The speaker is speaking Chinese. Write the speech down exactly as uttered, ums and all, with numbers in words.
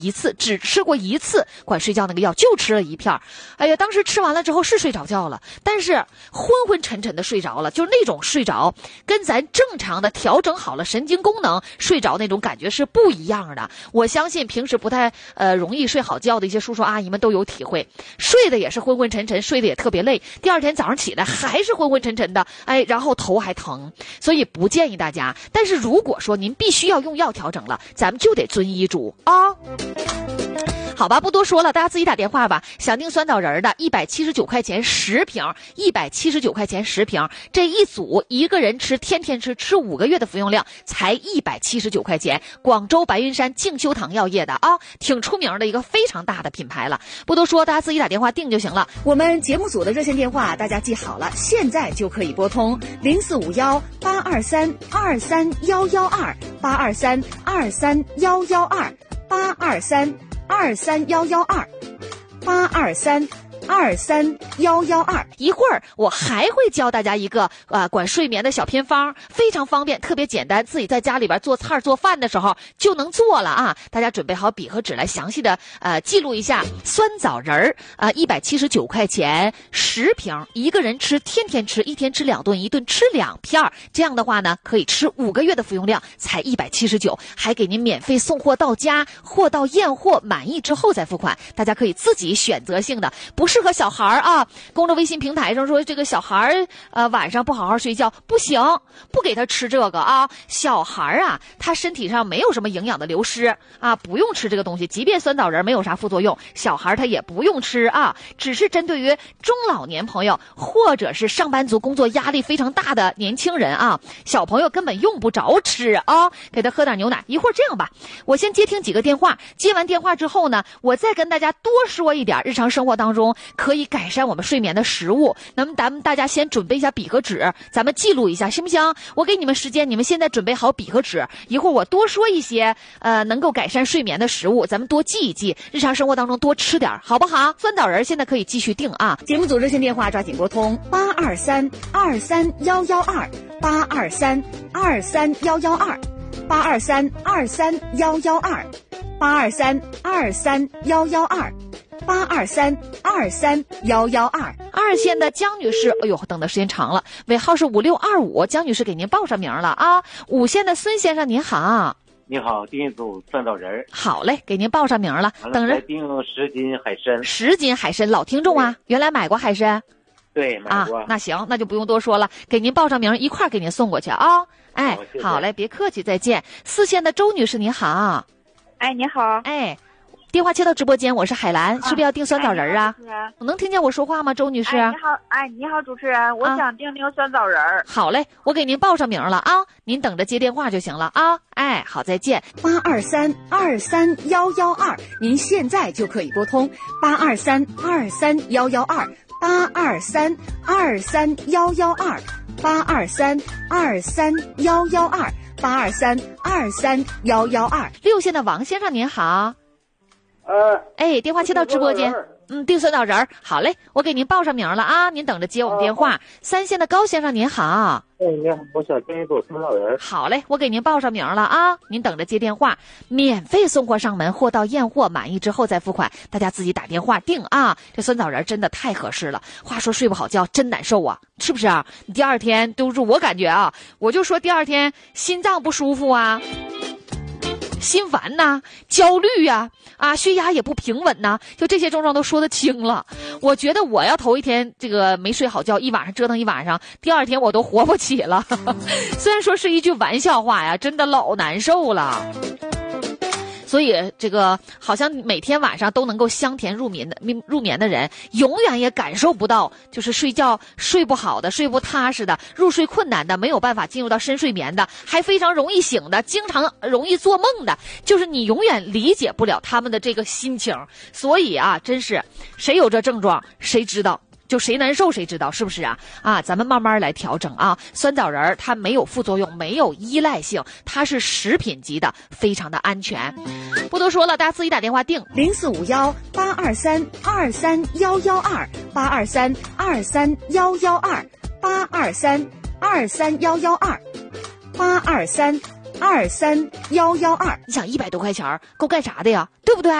一次，只吃过一次管睡觉那个药，就吃了一片。哎呀，当时吃完了之后是睡着觉了，但是昏昏沉沉的睡着了，就是那种睡着跟咱正常的调整好了神经功能睡着那种感觉是不一样的。我相信平时不太呃容易睡好觉的一些叔叔阿姨们都有体会，睡的也是昏昏沉沉，睡的也特别累，第二天早上起来还是昏昏沉沉的，哎，然后头还疼，所以不建议大家。但是如果说您必须要用药调整了，咱们就得遵医嘱啊。好吧，不多说了，大家自己打电话吧。想订酸枣仁的，一百七十九块钱十瓶，一百七十九块钱十瓶，这一组一个人吃，天天吃，吃五个月的服用量才一百七十九块钱。广州白云山静修堂药业的啊，挺出名的一个非常大的品牌了。不多说，大家自己打电话订就行了。 我们节目组的热线电话大家记好了，现在就可以拨通零四五幺八二三二三幺幺二八二三二三幺幺二八二三二三幺幺二八二三二三幺幺二。 一会儿我还会教大家一个呃管睡眠的小偏方，非常方便，特别简单，自己在家里边做菜做饭的时候就能做了啊！大家准备好笔和纸来详细的呃记录一下。酸枣仁儿啊，一百七十九块钱十瓶，一个人吃，天天吃，一天吃两顿，一顿吃两片儿。这样的话呢，可以吃五个月的服用量，才一百七十九，还给您免费送货到家，货到验货满意之后再付款。大家可以自己选择性的，不适合小孩啊。公众微信平台上说这个小孩呃晚上不好好睡觉不行，不给他吃这个啊。小孩啊，他身体上没有什么营养的流失啊，不用吃这个东西。即便酸枣仁没有啥副作用，小孩他也不用吃啊，只是针对于中老年朋友或者是上班族工作压力非常大的年轻人啊，小朋友根本用不着吃啊，给他喝点牛奶。一会儿这样吧，我先接听几个电话，接完电话之后呢，我再跟大家多说一点日常生活当中可以改善我们睡眠的食物。那么咱们大家先准备一下笔和纸，咱们记录一下行不行？我给你们时间，你们现在准备好笔和纸，一会儿我多说一些呃能够改善睡眠的食物，咱们多记一记，日常生活当中多吃点好不好？酸枣仁现在可以继续订啊。 节目组热线电话抓紧拨通八二三二三幺幺二八二三二三幺幺二八二三二三幺幺二八二三二三幺幺二八二三二三幺幺二。 二线的江女士，哎呦，等的时间长了，尾号是五六二五，江女士给您报上名了啊。五线的孙先生您好。 你好，订一组酸枣仁。 好嘞，给您报上名了。等着订十斤海参。 十斤海参，老听众啊，原来买过海参。 对，买过。 啊，那行，那就不用多说了，给您报上名，一块儿给您送过去啊。哎， 好, 谢谢好嘞，别客气，再见。四线的周女士您好。 哎，你好。 哎，电话接到直播间，我是海兰，啊、是不是要订酸枣仁啊？ 哎、 能听见我说话吗，周女士？ 哎，你好，哎，你好，主持人，我想订那个酸枣仁、啊。 好嘞，我给您报上名了啊，您等着接电话就行了啊。哎，好，再见。 八二三二三幺幺二，您现在就可以拨通八二三二三幺幺二八二三二三幺幺二八二三二三幺幺二八二三二三幺幺二。 六线的王先生您好。 呃， 哎，电话接到直播间。嗯，订酸枣仁儿，好嘞，我给您报上名了啊，您等着接我们电话。三线的高先生您好。 哎，你好，我想订一组酸枣仁。 好嘞，我给您报上名了啊，您等着接电话，免费送货上门，货到验货满意之后再付款，大家自己打电话订啊。这酸枣仁真的太合适了，话说睡不好觉真难受啊，是不是啊？你第二天都是我感觉啊，我就说第二天心脏不舒服啊。心烦呐，焦虑呀、啊，啊，血压也不平稳呐，就这些症状都说得清了。我觉得我要头一天这个没睡好觉，一晚上折腾一晚上，第二天我都活不起了。虽然说是一句玩笑话呀，真的老难受了。所以这个好像每天晚上都能够香甜入眠的入眠的人，永远也感受不到就是睡觉睡不好的、睡不踏实的、入睡困难的、没有办法进入到深睡眠的，还非常容易醒的、经常容易做梦的，就是你永远理解不了他们的这个心情。所以啊，真是谁有这症状谁知道，就谁难受谁知道，是不是啊？啊，咱们慢慢来调整啊。酸枣仁它没有副作用，没有依赖性，它是食品级的，非常的安全。不多说了，大家自己打电话订零四五幺八二三二三幺幺二八二三二三幺幺二八二三二三幺幺二八二三二三幺幺二。 你想一百多块钱够干啥的呀？对不对？